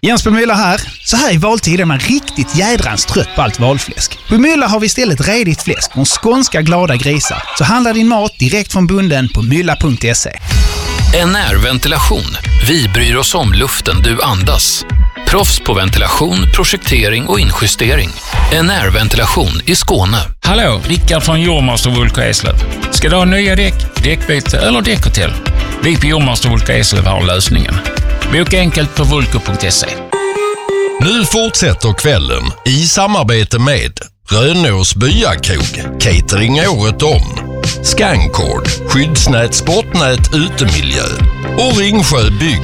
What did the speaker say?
Jens på Mylla här. Så här i valtid är man riktigt jädrans trött på allt valfläsk. På Mylla har vi istället redigt fläsk från skånska glada grisar. Så handla din mat direkt från bunden på mylla.se. NR-ventilation. Vi bryr oss om luften du andas. Proffs på ventilation, projektering och injustering. NR-ventilation i Skåne. Hallå, Rickard från Jormaster Vulko Eslöv. Ska du ha nya däck, däckbyte eller däckhotell? Vi på Jormaster Vulko Eslöv har lösningen. Boka enkelt på vulko.se. Nu fortsätter kvällen i samarbete med Rönås Byakrog, catering året om, Scancord, skyddsnät, sportnät, utemiljö och Ringsjö Bygg